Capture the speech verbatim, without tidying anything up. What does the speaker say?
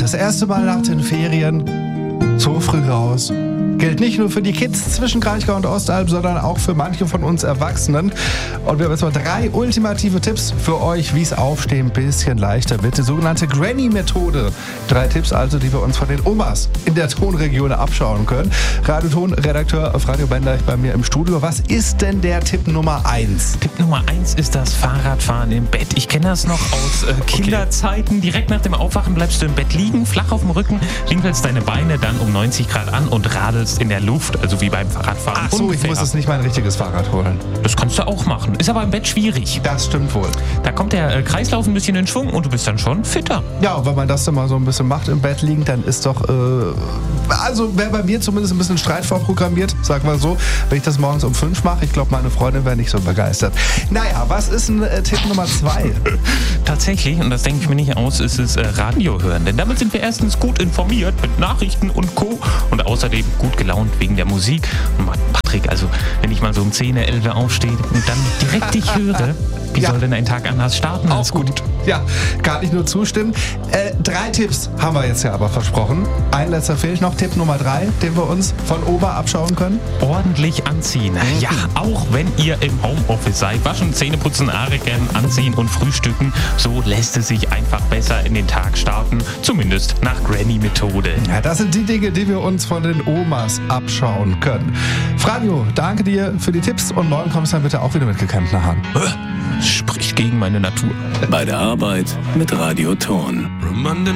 das erste Mal nach den Ferien so früh raus. Gilt nicht nur für die Kids zwischen Kraichgau und Ostalb, sondern auch für manche von uns Erwachsenen. Und wir haben jetzt mal drei ultimative Tipps für euch, wie es Aufstehen ein bisschen leichter wird. Die sogenannte Granny-Methode. Drei Tipps also, die wir uns von den Omas in der Tonregion abschauen können. Radioton-Redakteur Radio Bendeich bei mir im Studio. Was ist denn der Tipp Nummer eins? Tipp Nummer eins ist das Fahrradfahren im Bett. Ich kenne das noch aus äh, Kinderzeiten. Okay. Direkt nach dem Aufwachen bleibst du im Bett liegen, flach auf dem Rücken, winkelst deine Beine dann um neunzig Grad an und radelst in der Luft, also wie beim Fahrradfahren. Ach so, ungefähr. Ich muss es nicht mein richtiges Fahrrad holen. Das kannst du auch machen. Ist aber im Bett schwierig. Das stimmt wohl. Da kommt der äh, Kreislauf ein bisschen in Schwung und du bist dann schon fitter. Ja, und wenn man das dann mal so ein bisschen macht im Bett liegend, dann ist doch, äh, also wäre bei mir zumindest ein bisschen Streit vorprogrammiert, sag mal so, wenn ich das morgens um fünf mache. Ich glaube, meine Freundin wäre nicht so begeistert. Naja, was ist ein äh, Tipp Nummer zwei? Tatsächlich, und das denke ich mir nicht aus, ist es äh, Radio hören. Denn damit sind wir erstens gut informiert mit Nachrichten und Co. und außerdem gut gelaunt wegen der Musik. Und Patrick, also wenn ich mal so um zehn, elf aufstehe und dann direkt dich höre, wie ja. soll denn ein Tag anders starten? Auch gut. gut. Ja, kann ich nur zustimmen. Äh, drei Tipps haben wir jetzt ja aber versprochen. Ein letzter fehlt noch, Tipp Nummer drei, den wir uns von Ober abschauen können. Ordentlich anziehen. Mhm. Ja, auch wenn ihr im Homeoffice seid. Waschen, Zähne putzen, Haare kämmen, anziehen und frühstücken. So lässt es sich einfach besser in den Tag starten. Zumindest nach Granny-Methode. Ja, das sind die Dinge, die wir uns von den Omas abschauen können. Franjo, danke dir für die Tipps und morgen kommst du dann bitte auch wieder mit gekämmten Haaren. Spricht gegen meine Natur. Bei der Arbeit mit Radio Ton.